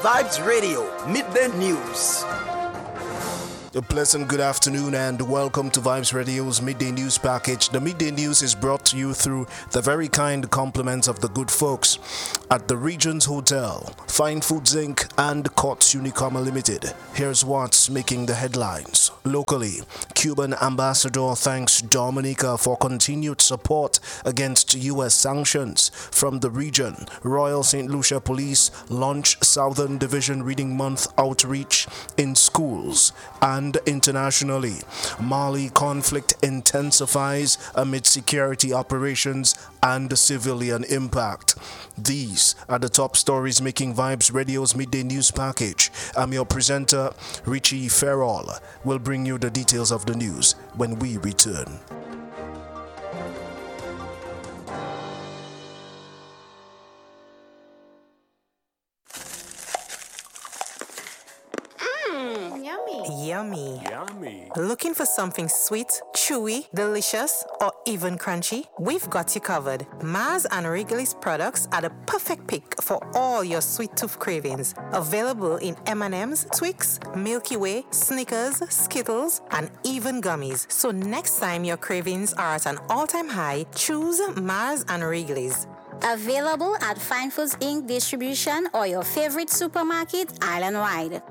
Vibes Radio, Midday News. A pleasant good afternoon and welcome to Vibes Radio's Midday News Package. The Midday News is brought to you through the very kind compliments of the good folks at the Regents Hotel, Fine Foods Inc. and Courts Unicom Limited. Here's what's making the headlines. Locally, Cuban ambassador thanks Dominica for continued support against U.S. sanctions. From the region, Royal St. Lucia Police launch Southern Division Reading Month outreach in schools. And internationally, Mali conflict intensifies amid security operations and civilian impact. These are the top stories making Vibes Radio's Midday News Package. I'm your presenter, Richie Farrell. We'll bring you the details of the news when we return. Yummy. Looking for something sweet, chewy, delicious, or even crunchy? We've got you covered. Mars and Wrigley's products are the perfect pick for all your sweet tooth cravings. Available in M&M's, Twix, Milky Way, Snickers, Skittles, and even gummies. So next time your cravings are at an all-time high, choose Mars and Wrigley's. Available at Fine Foods Inc. distribution or your favorite supermarket island-wide.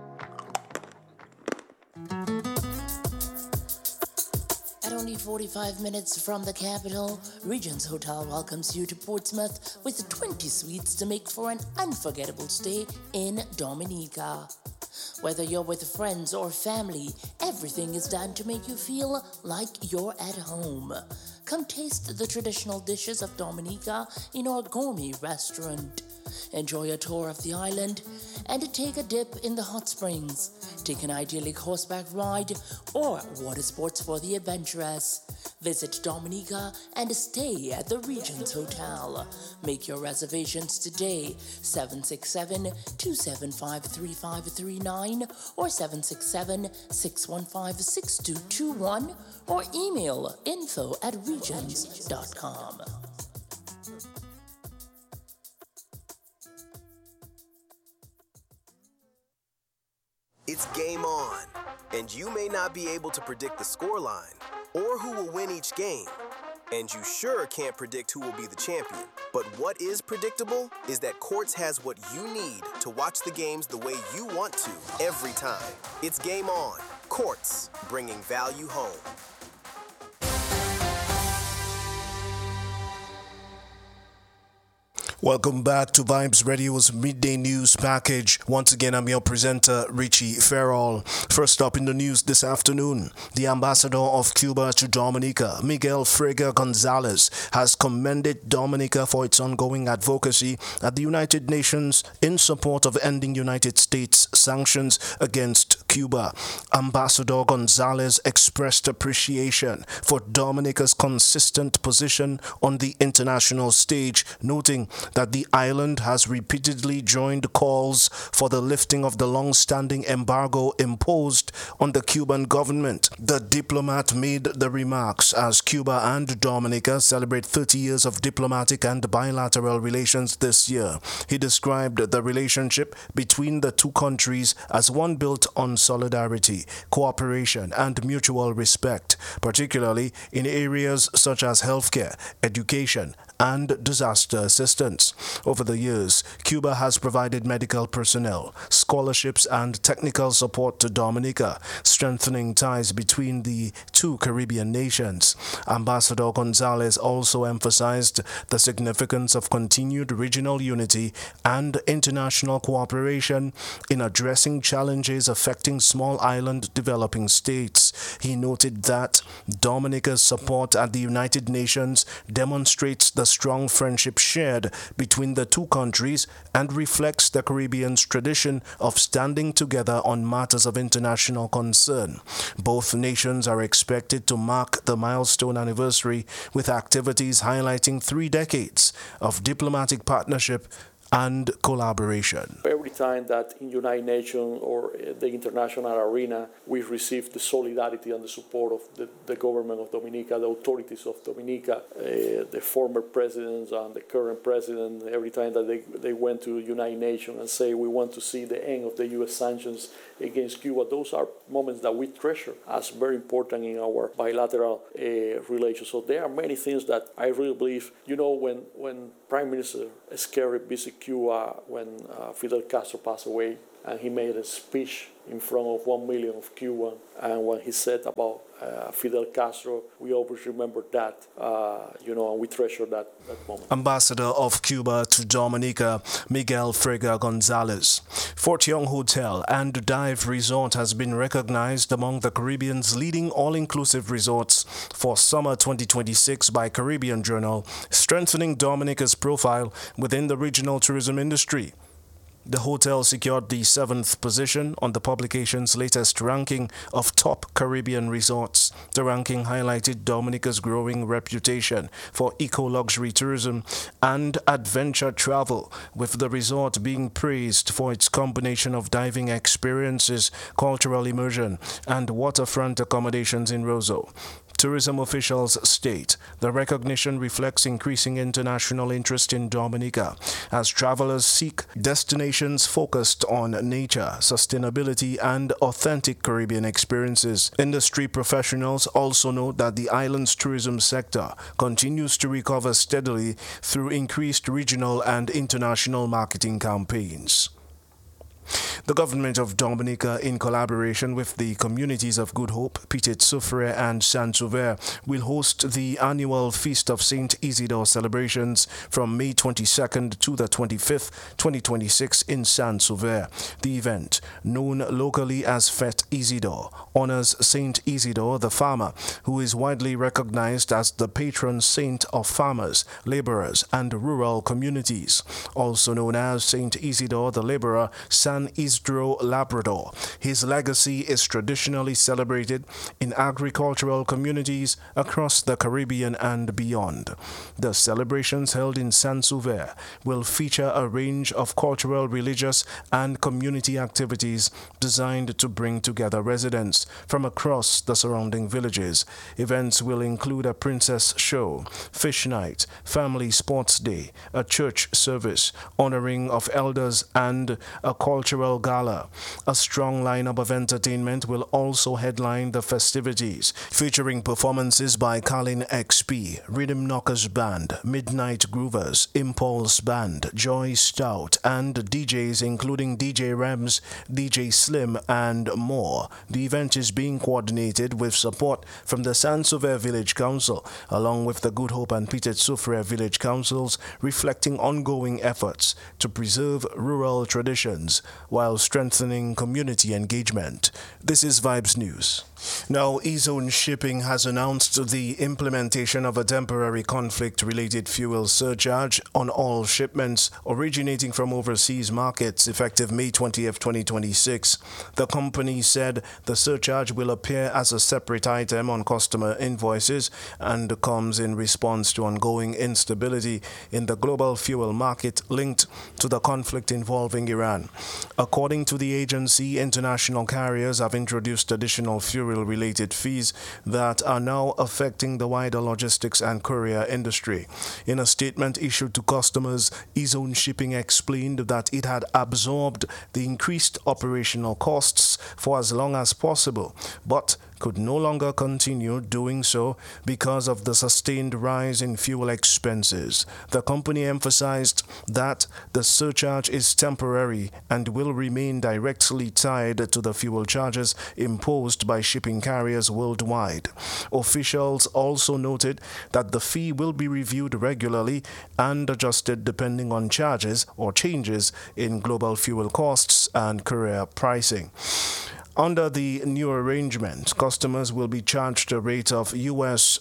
At only 45 minutes from the capital, Regents Hotel welcomes you to Portsmouth with 20 suites to make for an unforgettable stay in Dominica. Whether you're with friends or family, everything is done to make you feel like you're at home. Come taste the traditional dishes of Dominica in our gourmet restaurant. Enjoy a tour of the island and take a dip in the hot springs. Take an idyllic horseback ride or water sports for the adventurous. Visit Dominica and stay at the Regents Hotel. Make your reservations today, 767-275-3539 or 767-615-6221 or email info@regents.com. It's game on, and you may not be able to predict the scoreline or who will win each game, and you sure can't predict who will be the champion. But what is predictable is that Courts has what you need to watch the games the way you want to every time. It's game on. Courts, bringing value home. Welcome back to Vibes Radio's Midday News Package. Once again, I'm your presenter, Richie Farrell. First up in the news this afternoon, the ambassador of Cuba to Dominica, Miguel Frega Gonzalez, has commended Dominica for its ongoing advocacy at the United Nations in support of ending United States sanctions against Cuba. Ambassador Gonzalez expressed appreciation for Dominica's consistent position on the international stage, noting that the island has repeatedly joined calls for the lifting of the long-standing embargo imposed on the Cuban government. The diplomat made the remarks as Cuba and Dominica celebrate 30 years of diplomatic and bilateral relations this year. He described the relationship between the two countries as one built on solidarity, cooperation, and mutual respect, particularly in areas such as healthcare, education, and disaster assistance. Over the years, Cuba has provided medical personnel, scholarships, and technical support to Dominica, strengthening ties between the two Caribbean nations. Ambassador Gonzalez also emphasized the significance of continued regional unity and international cooperation in addressing challenges affecting small island developing states. He noted that Dominica's support at the United Nations demonstrates the strong friendship shared between the two countries and reflects the Caribbean's tradition of standing together on matters of international concern. Both nations are expected to mark the milestone anniversary with activities highlighting 3 decades of diplomatic partnership and collaboration. Every time that in United Nations or the international arena, we receive the solidarity and the support of the government of Dominica, the authorities of Dominica, the former presidents and the current president, every time that they went to United Nations and say we want to see the end of the U.S. sanctions against Cuba, those are moments that we treasure as very important in our bilateral relations. So there are many things that I really believe, when Prime Minister Esquerra visited Cuba when Fidel Castro passed away, and he made a speech in front of 1 million of Cubans, and when he said about Fidel Castro, we always remember that, and we treasure that moment. Ambassador of Cuba to Dominica, Miguel Frega Gonzalez. Fort Young Hotel and Dive Resort has been recognized among the Caribbean's leading all-inclusive resorts for summer 2026 by Caribbean Journal, strengthening Dominica's profile within the regional tourism industry. The hotel secured the 7th position on the publication's latest ranking of top Caribbean resorts. The ranking highlighted Dominica's growing reputation for eco-luxury tourism and adventure travel, with the resort being praised for its combination of diving experiences, cultural immersion, and waterfront accommodations in Roseau. Tourism officials state the recognition reflects increasing international interest in Dominica as travelers seek destinations focused on nature, sustainability, and authentic Caribbean experiences. Industry professionals also note that the island's tourism sector continues to recover steadily through increased regional and international marketing campaigns. The government of Dominica, in collaboration with the communities of Good Hope, Petit Soufrière, and Saint-Sauveur, will host the annual Feast of St. Isidore celebrations from May 22nd to the 25th, 2026 in Saint-Sauveur. The event, known locally as Fête Isidore, honors Saint Isidore the farmer, who is widely recognized as the patron saint of farmers, laborers, and rural communities. Also known as Saint Isidore the Laborer, San Isidro Labrador. His legacy is traditionally celebrated in agricultural communities across the Caribbean and beyond. The celebrations held in Saint-Sauveur will feature a range of cultural, religious, and community activities designed to bring together residents from across the surrounding villages. Events will include a princess show, fish night, family sports day, a church service, honoring of elders, and a cultural gala. A strong lineup of entertainment will also headline the festivities, featuring performances by Colin XP, Rhythm Knockers Band, Midnight Groovers, Impulse Band, Joy Stout, and DJs including DJ Rems, DJ Slim, and more. The event is being coordinated with support from the Saint-Sauveur Village Council, along with the Good Hope and Petit Soufrière Village Councils, reflecting ongoing efforts to preserve rural traditions while strengthening community engagement. This is Vibes News. Now, E-Zone Shipping has announced the implementation of a temporary conflict-related fuel surcharge on all shipments originating from overseas markets effective May 20th, 2026. The company said the surcharge will appear as a separate item on customer invoices and comes in response to ongoing instability in the global fuel market linked to the conflict involving Iran. According to the agency, international carriers have introduced additional fuel-related fees that are now affecting the wider logistics and courier industry. In a statement issued to customers, E-Zone Shipping explained that it had absorbed the increased operational costs for as long as possible, but could no longer continue doing so because of the sustained rise in fuel expenses. The company emphasized that the surcharge is temporary and will remain directly tied to the fuel charges imposed by shipping carriers worldwide. Officials also noted that the fee will be reviewed regularly and adjusted depending on charges or changes in global fuel costs and courier pricing. Under the new arrangement, customers will be charged a rate of US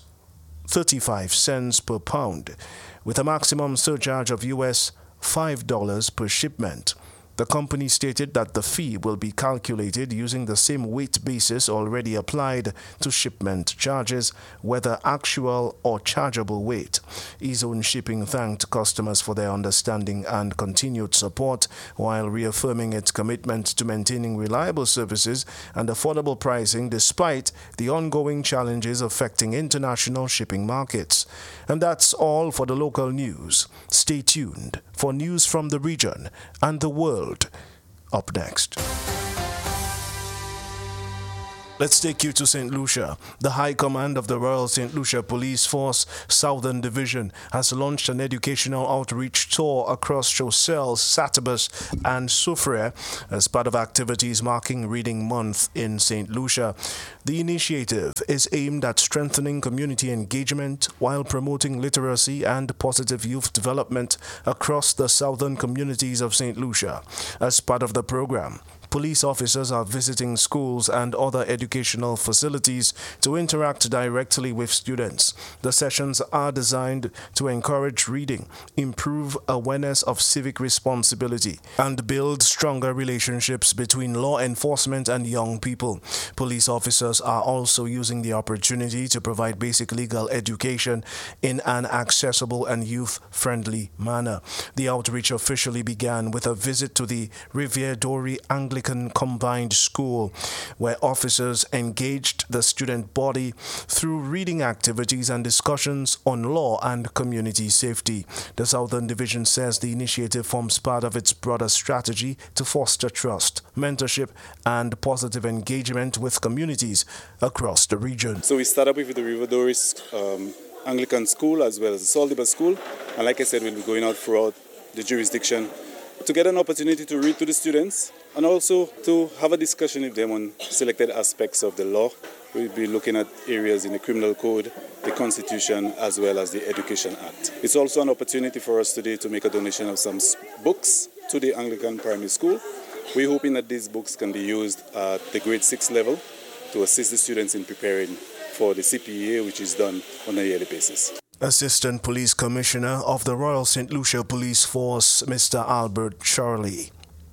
35 cents per pound, with a maximum surcharge of US $5 per shipment. The company stated that the fee will be calculated using the same weight basis already applied to shipment charges, whether actual or chargeable weight. E-Zone Shipping thanked customers for their understanding and continued support while reaffirming its commitment to maintaining reliable services and affordable pricing despite the ongoing challenges affecting international shipping markets. And that's all for the local news. Stay tuned for news from the region and the world. Up next. Let's take you to St. Lucia. The High Command of the Royal St. Lucia Police Force Southern Division has launched an educational outreach tour across Choiseul, Satabus, and Soufriere as part of activities marking Reading Month in St. Lucia. The initiative is aimed at strengthening community engagement while promoting literacy and positive youth development across the southern communities of St. Lucia. As part of the program, police officers are visiting schools and other educational facilities to interact directly with students. The sessions are designed to encourage reading, improve awareness of civic responsibility, and build stronger relationships between law enforcement and young people. Police officers are also using the opportunity to provide basic legal education in an accessible and youth-friendly manner. The outreach officially began with a visit to the Riviere Doré Anglican Combined School, where officers engaged the student body through reading activities and discussions on law and community safety. The Southern Division says the initiative forms part of its broader strategy to foster trust, mentorship, and positive engagement with communities across the region. So we started with the Riviere Doré Anglican School as well as the Salt School, and like I said, we'll be going out throughout the jurisdiction to get an opportunity to read to the students and also to have a discussion with them on selected aspects of the law. We'll be looking at areas in the Criminal Code, the Constitution, as well as the Education Act. It's also an opportunity for us today to make a donation of some books to the Anglican Primary School. We're hoping that these books can be used at the grade 6 level to assist the students in preparing for the CPEA, which is done on a yearly basis. Assistant Police Commissioner of the Royal St. Lucia Police Force, Mr. Albert Charlie.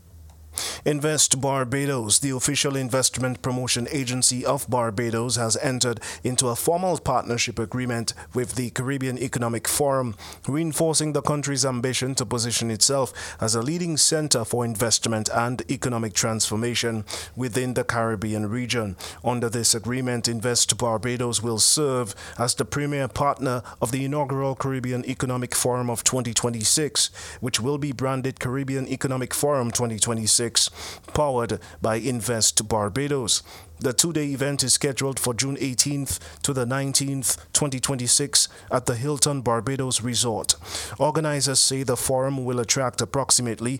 Invest Barbados, the official investment promotion agency of Barbados, has entered into a formal partnership agreement with the Caribbean Economic Forum, reinforcing the country's ambition to position itself as a leading center for investment and economic transformation within the Caribbean region. Under this agreement, Invest Barbados will serve as the premier partner of the inaugural Caribbean Economic Forum of 2026, which will be branded Caribbean Economic Forum 2026. Powered by Invest Barbados. The two-day event is scheduled for June 18th to the 19th, 2026 at the Hilton Barbados Resort. Organizers say the forum will attract approximately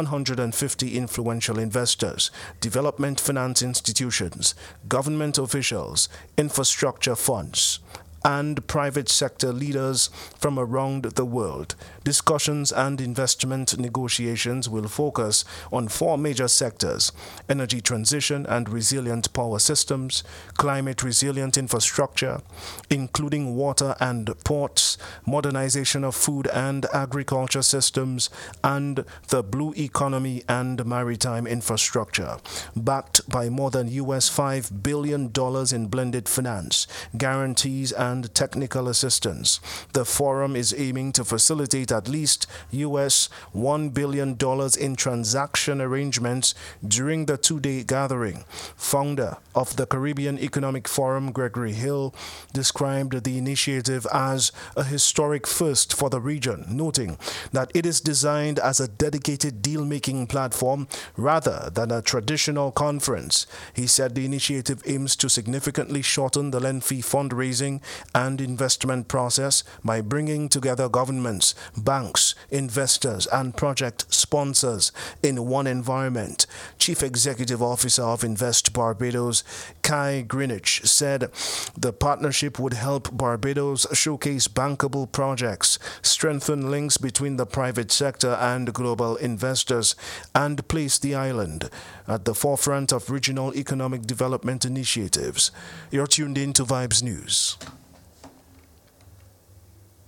150 influential investors, development finance institutions, government officials, infrastructure funds, and private sector leaders from around the world. Discussions and investment negotiations will focus on 4 major sectors: energy transition and resilient power systems, climate resilient infrastructure, including water and ports, modernization of food and agriculture systems, and the blue economy and maritime infrastructure. Backed by more than US $5 billion in blended finance, guarantees, and technical assistance, the forum is aiming to facilitate at least US $1 billion in transaction arrangements during the two-day gathering. Founder of the Caribbean Economic Forum, Gregory Hill, described the initiative as a historic first for the region, noting that it is designed as a dedicated deal-making platform rather than a traditional conference. He said the initiative aims to significantly shorten the lengthy fundraising and investment process by bringing together governments, banks, investors, and project sponsors in one environment. Chief Executive Officer of Invest Barbados, Kai Greenwich, said the partnership would help Barbados showcase bankable projects, strengthen links between the private sector and global investors, and place the island at the forefront of regional economic development initiatives. You're tuned in to Vibes News.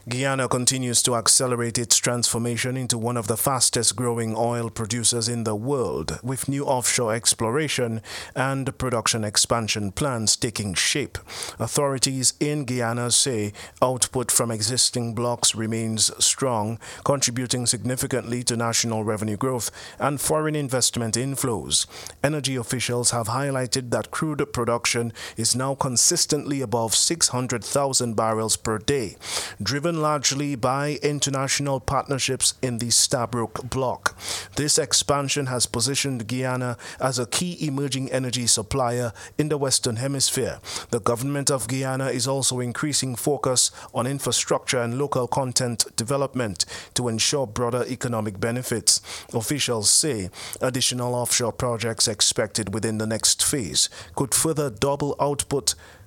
Guyana continues to accelerate its transformation into one of the fastest growing oil producers in the world, with new offshore exploration and production expansion plans taking shape. Authorities in Guyana say output from existing blocks remains strong, contributing significantly to national revenue growth and foreign investment inflows. Energy officials have highlighted that crude production is now consistently above 600,000 barrels per day, driven largely by international partnerships in the Stabroek block. This expansion has positioned Guyana as a key emerging energy supplier in the Western Hemisphere. The government of Guyana is also increasing focus on infrastructure and local content development to ensure broader economic benefits. Officials say additional offshore projects expected within the next phase could further double output